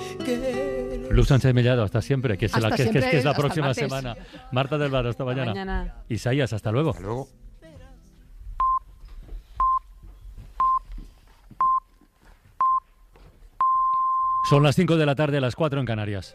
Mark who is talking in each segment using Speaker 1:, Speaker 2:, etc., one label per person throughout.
Speaker 1: Luz Sánchez Mellado, hasta siempre, que es la próxima
Speaker 2: martes.
Speaker 1: semana. Marta del Bar, hasta mañana. Isaías, hasta luego.
Speaker 3: Hasta luego.
Speaker 1: Son las 5 de la tarde, las 4 en Canarias.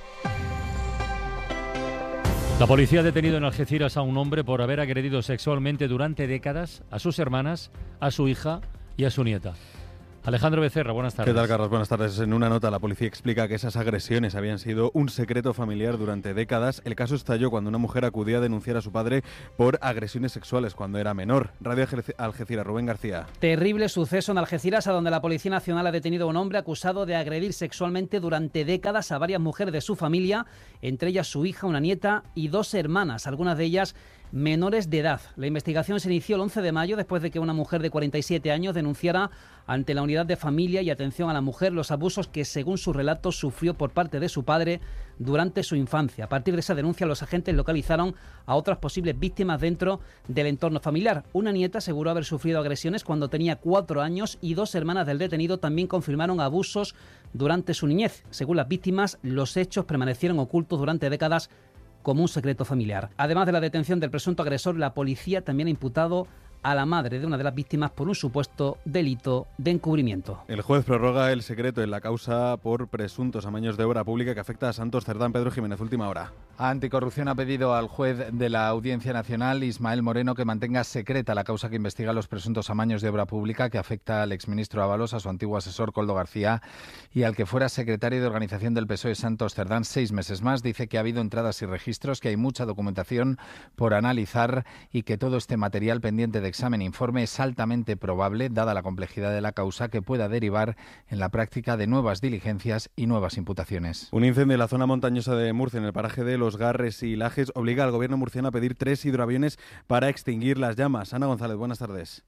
Speaker 1: La policía ha detenido en Algeciras a un hombre por haber agredido sexualmente durante décadas a sus hermanas, a su hija y a su nieta. Alejandro Becerra, buenas tardes.
Speaker 4: ¿Qué tal, Carlos? Buenas tardes. En una nota, la policía explica que esas agresiones habían sido un secreto familiar durante décadas. El caso estalló cuando una mujer acudía a denunciar a su padre por agresiones sexuales cuando era menor. Radio Algeciras, Rubén García.
Speaker 5: Terrible suceso en Algeciras, a donde la Policía Nacional ha detenido a un hombre acusado de agredir sexualmente durante décadas a varias mujeres de su familia, entre ellas su hija, una nieta y 2 hermanas, algunas de ellas menores de edad. La investigación se inició el 11 de mayo después de que una mujer de 47 años denunciara ante la Unidad de Familia y Atención a la Mujer los abusos que, según su relato, sufrió por parte de su padre durante su infancia. A partir de esa denuncia, los agentes localizaron a otras posibles víctimas dentro del entorno familiar. Una nieta aseguró haber sufrido agresiones cuando tenía 4 años y 2 hermanas del detenido también confirmaron abusos durante su niñez. Según las víctimas, los hechos permanecieron ocultos durante décadas como un secreto familiar. Además de la detención del presunto agresor, la policía también ha imputado a la madre de una de las víctimas por un supuesto delito de encubrimiento.
Speaker 4: El juez prorroga el secreto en la causa por presuntos amaños de obra pública que afecta a Santos Cerdán. Pedro Jiménez, última hora.
Speaker 6: Anticorrupción ha pedido al juez de la Audiencia Nacional, Ismael Moreno, que mantenga secreta la causa que investiga los presuntos amaños de obra pública que afecta al exministro Ábalos, a su antiguo asesor Koldo García y al que fuera secretario de organización del PSOE Santos Cerdán 6 meses más. Dice que ha habido entradas y registros, que hay mucha documentación por analizar y que todo este material pendiente de examen e informe es altamente probable, dada la complejidad de la causa, que pueda derivar en la práctica de nuevas diligencias y nuevas imputaciones.
Speaker 4: Un incendio en la zona montañosa de Murcia, en el paraje de Los Garres y Lajes, obliga al gobierno murciano a pedir 3 hidroaviones para extinguir las llamas. Ana González, buenas tardes.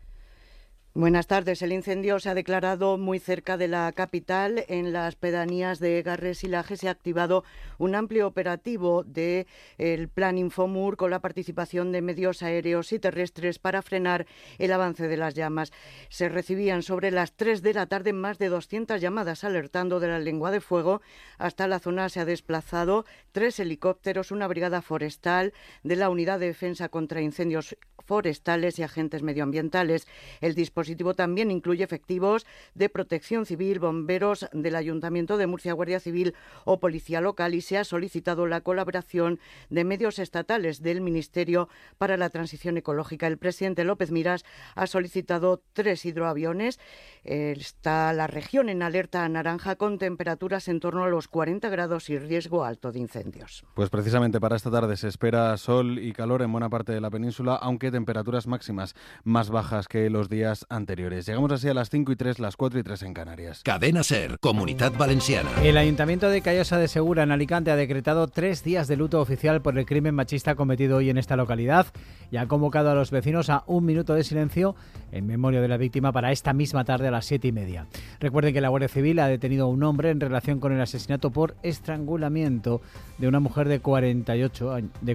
Speaker 7: Buenas tardes. El incendio se ha declarado muy cerca de la capital. En las pedanías de Garres y Lajes se ha activado un amplio operativo del Plan Infomur con la participación de medios aéreos y terrestres para frenar el avance de las llamas. Se recibían sobre las 3 de la tarde más de 200 llamadas alertando de la lengua de fuego. Hasta la zona se ha desplazado 3 helicópteros, una brigada forestal de la Unidad de Defensa contra Incendios Forestales y agentes medioambientales. El dispositivo también incluye efectivos de Protección Civil, bomberos del Ayuntamiento de Murcia, Guardia Civil o Policía Local, y se ha solicitado la colaboración de medios estatales del Ministerio para la Transición Ecológica. El presidente López Miras ha solicitado 3 hidroaviones. Está la región en alerta naranja con temperaturas en torno a los 40 grados y riesgo alto de incendios.
Speaker 4: Pues precisamente para esta tarde se espera sol y calor en buena parte de la península, aunque temperaturas máximas más bajas que los días anteriores. Llegamos así a las 5:03, las 4:03 en Canarias.
Speaker 8: Cadena SER, Comunidad Valenciana.
Speaker 9: El Ayuntamiento de Callosa de Segura, en Alicante, ha decretado 3 días de luto oficial por el crimen machista cometido hoy en esta localidad y ha convocado a los vecinos a 1 minuto de silencio en memoria de la víctima para esta misma tarde a las 7:30. Recuerden que la Guardia Civil ha detenido a un hombre en relación con el asesinato por estrangulamiento de una mujer de 48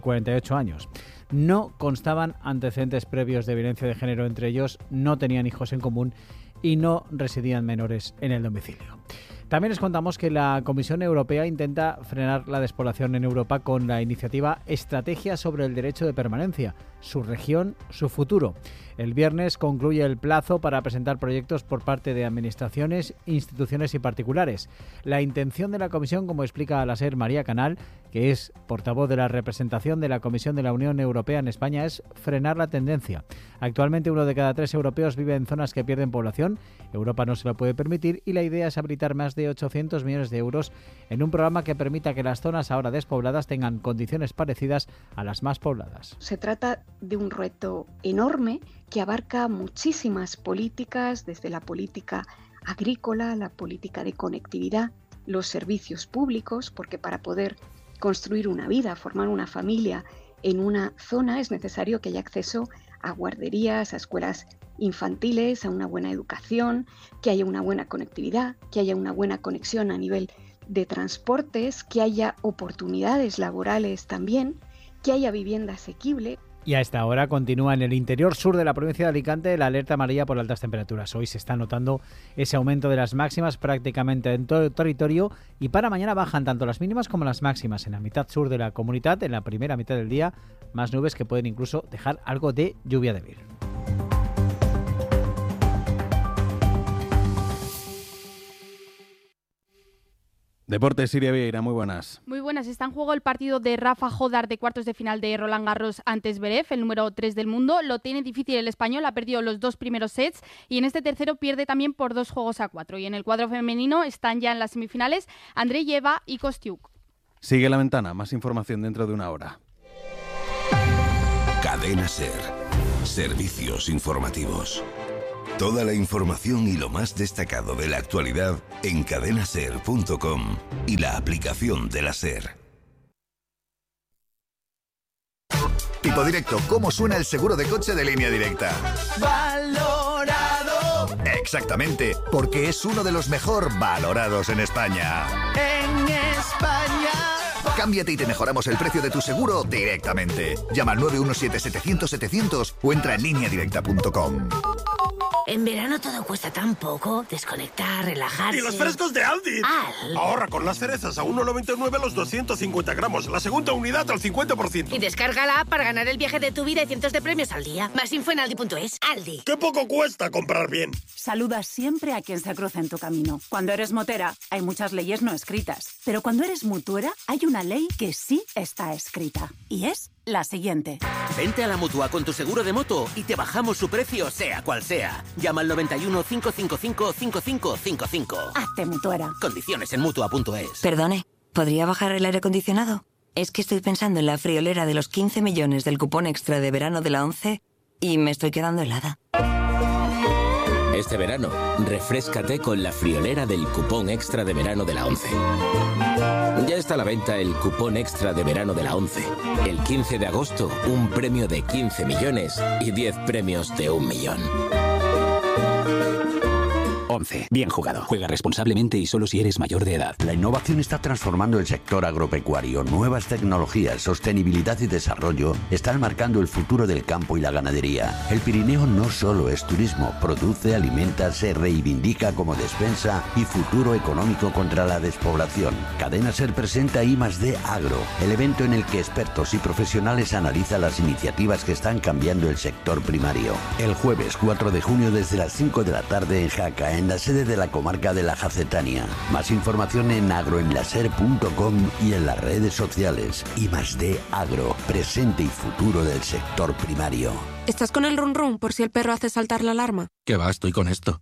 Speaker 9: años. No constaban antecedentes previos de violencia de género entre ellos, no tenían hijos en común y no residían menores en el domicilio. También les contamos que la Comisión Europea intenta frenar la despoblación en Europa con la iniciativa Estrategia sobre el Derecho de Permanencia, su región, su futuro. El viernes concluye el plazo para presentar proyectos por parte de administraciones, instituciones y particulares. La intención de la Comisión, como explica a la SER María Canal, que es portavoz de la representación de la Comisión de la Unión Europea en España, es frenar la tendencia. Actualmente 1 de cada 3 europeos vive en zonas que pierden población. Europa no se lo puede permitir y la idea es habilitar más de 800 millones de euros en un programa que permita que las zonas ahora despobladas tengan condiciones parecidas a las más pobladas.
Speaker 10: Se trata de un reto enorme que abarca muchísimas políticas, desde la política agrícola, la política de conectividad, los servicios públicos, porque para poder construir una vida, formar una familia en una zona es necesario que haya acceso a guarderías, a escuelas infantiles, a una buena educación, que haya una buena conectividad, que haya una buena conexión a nivel de transportes, que haya oportunidades laborales también, que haya vivienda asequible.
Speaker 9: Y a esta hora continúa en el interior sur de la provincia de Alicante la alerta amarilla por altas temperaturas. Hoy se está notando ese aumento de las máximas prácticamente en todo el territorio y para mañana bajan tanto las mínimas como las máximas. En la mitad sur de la comunidad, en la primera mitad del día, más nubes que pueden incluso dejar algo de lluvia débil.
Speaker 4: Deportes, Siria Vieira, muy buenas.
Speaker 2: Muy buenas. Está en juego el partido de Rafa Jodar de cuartos de final de Roland Garros ante Zverev, el número 3 del mundo. Lo tiene difícil el español, ha perdido los 2 primeros sets y en este tercero pierde también por 2-4. Y en el cuadro femenino están ya en las semifinales Andreeva y Kostiuk.
Speaker 4: Sigue La Ventana, más información dentro de una hora.
Speaker 8: Cadena SER. Servicios informativos. Toda la información y lo más destacado de la actualidad en cadenaser.com y la aplicación de la SER.
Speaker 3: Tipo Directo, ¿cómo suena el seguro de coche de Línea Directa? ¡Valorado! Exactamente, porque es uno de los mejor valorados en España. ¡En España! Cámbiate y te mejoramos el precio de tu seguro directamente. Llama al 917-700-700 o entra en lineadirecta.com.
Speaker 11: En verano todo cuesta tan poco. Desconectar, relajarse.
Speaker 12: ¡Y los frescos de Aldi! Ahorra con las cerezas a 1,99 los 250 gramos. La segunda unidad al 50%.
Speaker 11: Y descarga la app para ganar el viaje de tu vida y cientos de premios al día. Más info en aldi.es. Aldi.
Speaker 12: ¡Qué poco cuesta comprar bien!
Speaker 13: Saluda siempre a quien se cruza en tu camino. Cuando eres motera, hay muchas leyes no escritas. Pero cuando eres mutuera, hay una ley que sí está escrita. Y es la siguiente.
Speaker 14: Vente a la Mutua con tu seguro de moto y te bajamos su precio, sea cual sea. Llama al 91 555 5555.
Speaker 13: Hazte mutuera.
Speaker 14: Condiciones en Mutua.es.
Speaker 15: Perdone, ¿podría bajar el aire acondicionado? Es que estoy pensando en la friolera de los 15 millones del cupón extra de verano de la 11 y me estoy quedando helada.
Speaker 16: Este verano, refréscate con la friolera del cupón extra de verano de la 11. Ya está a la venta el cupón extra de verano de la 11. El 15 de agosto, un premio de 15 millones y 10 premios de 1 millón.
Speaker 17: 11. Bien jugado. Juega responsablemente y solo si eres mayor de edad.
Speaker 18: La innovación está transformando el sector agropecuario. Nuevas tecnologías, sostenibilidad y desarrollo están marcando el futuro del campo y la ganadería. El Pirineo no solo es turismo, produce, alimenta, se reivindica como despensa y futuro económico contra la despoblación. Cadena SER presenta I+D Agro, el evento en el que expertos y profesionales analizan las iniciativas que están cambiando el sector primario. El jueves 4 de junio desde las 5 de la tarde en Jaca, en la sede de la comarca de la Jacetania. Más información en agroenlaser.com y en las redes sociales. I+D Agro, presente y futuro del sector primario.
Speaker 19: ¿Estás con el run run por si el perro hace saltar la alarma?
Speaker 17: ¿Qué va? Estoy con esto.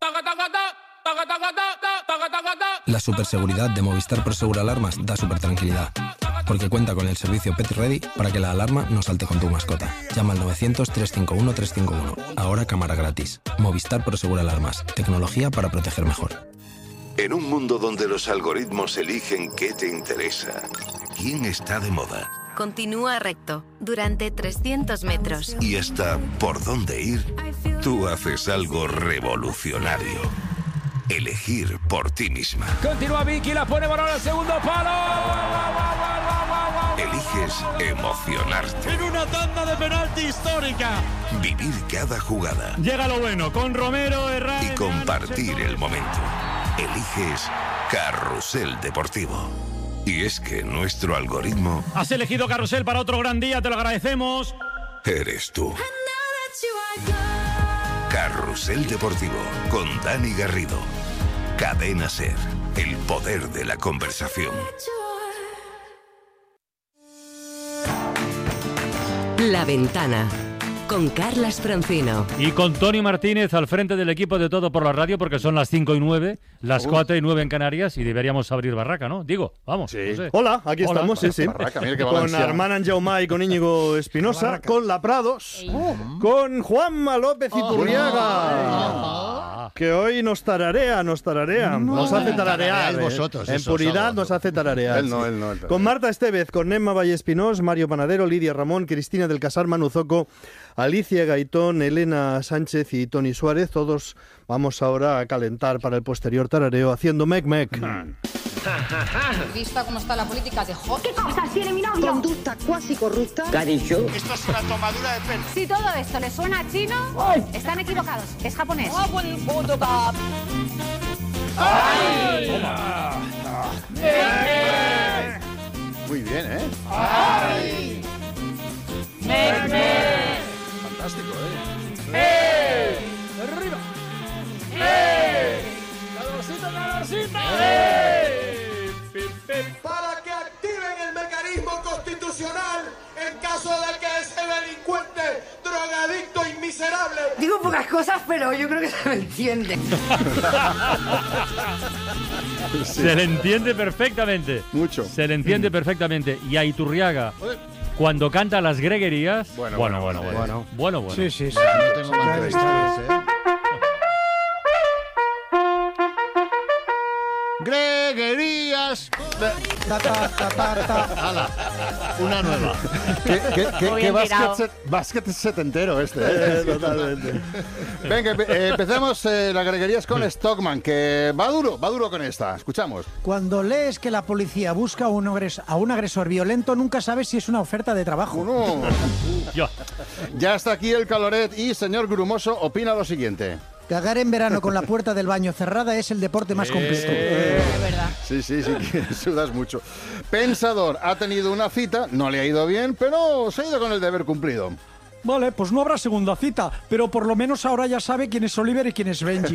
Speaker 17: La superseguridad de Movistar Prosegur Alarmas da super tranquilidad, porque cuenta con el servicio Pet Ready para que la alarma no salte con tu mascota. Llama al 900-351-351. Ahora cámara gratis. Movistar Prosegur Alarmas. Tecnología para proteger mejor.
Speaker 8: En un mundo donde los algoritmos eligen qué te interesa, quién está de moda,
Speaker 15: Continúa recto durante 300 metros.
Speaker 8: y hasta por dónde ir, tú haces algo revolucionario. Elegir por ti misma.
Speaker 1: Continúa Vicky, la pone Morón al segundo palo.
Speaker 8: Eliges emocionarte.
Speaker 1: En una tanda de penalti histórica.
Speaker 8: Vivir cada jugada.
Speaker 1: Llega lo bueno con Romero, Herrera
Speaker 8: Y compartir el momento. Eliges Carrusel Deportivo. Y es que nuestro algoritmo
Speaker 1: Has elegido Carrusel para otro gran día, te lo agradecemos.
Speaker 8: eres tú. Carrusel Deportivo con Dani Garrido. Cadena SER. El poder de la conversación.
Speaker 20: La Ventana, con Carlas Francino.
Speaker 1: Y con Tony Martínez al frente del equipo de Todo por la Radio, porque son las 5:09, las 4:09 en Canarias, y deberíamos abrir barraca, ¿no? Digo, vamos.
Speaker 21: Sí.
Speaker 1: No sé.
Speaker 21: Hola, aquí estamos, sí.
Speaker 22: Barraca, mira qué
Speaker 21: Con
Speaker 22: Valencia.
Speaker 21: Armán Anjaumá y con Íñigo Espinosa, con La Prados, con Juanma López Iturriaga, que hoy nos tararea. Nos hace tararear.
Speaker 22: Vosotros,
Speaker 21: en
Speaker 22: eso,
Speaker 21: puridad
Speaker 22: sábado.
Speaker 21: nos hace tararear.
Speaker 22: Él no.
Speaker 21: Con Marta Estevez, con Nemma Vallespinós, Mario Panadero, Lidia Ramón, Cristina del Casar, Manu Zoco, Alicia Gaitón, Elena Sánchez y Tony Suárez. Todos vamos ahora a calentar para el posterior tarareo haciendo mec.
Speaker 5: Vista cómo está la política de joder.
Speaker 22: ¿Qué cosas tiene mi novio?
Speaker 5: Conducta cuasi corrupta.
Speaker 22: ¿Qué ha dicho?
Speaker 5: Esto es una tomadura de pelo.
Speaker 22: Si todo esto les suena a chino, están equivocados. Es japonés.
Speaker 23: Muy bien, ¿eh?
Speaker 22: ¡Ay!
Speaker 23: Fantástico,
Speaker 22: ¡Arriba!
Speaker 12: Para que activen el mecanismo constitucional en caso de que ese delincuente, drogadicto y miserable...
Speaker 22: Digo pocas cosas, pero yo creo que se me entiende.
Speaker 1: Se le entiende perfectamente.
Speaker 23: Mucho.
Speaker 1: Se le entiende perfectamente. Y a Iturriaga, cuando canta las greguerías... Bueno.
Speaker 23: Sí. No tengo más que decir, Greguerías. ¡Hala! Una nueva. ¿Qué básquet setentero este?
Speaker 21: Totalmente.
Speaker 23: Venga, empecemos las greguerías con Stockman, que va duro con esta. Escuchamos.
Speaker 24: Cuando lees que la policía busca a un agresor violento, nunca sabes si es una oferta de trabajo.
Speaker 23: No. Ya está aquí el Caloret y señor Grumoso opina lo siguiente.
Speaker 24: Cagar en verano con la puerta del baño cerrada es el deporte más completo.
Speaker 22: Es verdad.
Speaker 23: Sí, que sudas mucho. Pensador ha tenido una cita, no le ha ido bien, pero se ha ido con el deber cumplido.
Speaker 24: Vale, pues no habrá segunda cita, pero por lo menos ahora ya sabe quién es Oliver y quién es Benji.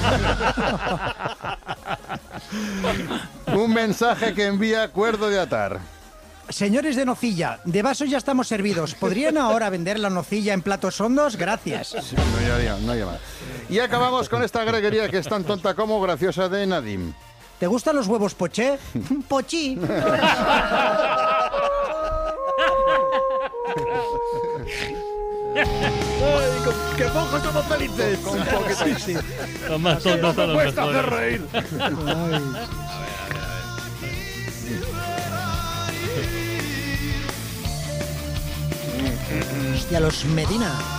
Speaker 23: Un mensaje que envía Cuerdo de Atar.
Speaker 24: Señores de nocilla, de vasos ya estamos servidos. ¿Podrían ahora vender la nocilla en platos hondos? Gracias.
Speaker 23: Sí, no hay más. Y acabamos con esta greguería que es tan tonta como graciosa de Nadim.
Speaker 24: ¿Te gustan los huevos poché? Pochí.
Speaker 23: ¡Qué pocos somos felices!
Speaker 21: Con poquito.
Speaker 1: Sí. Los más tontos son los mejores.
Speaker 23: Hacer reír.
Speaker 24: Hostia, los Medina.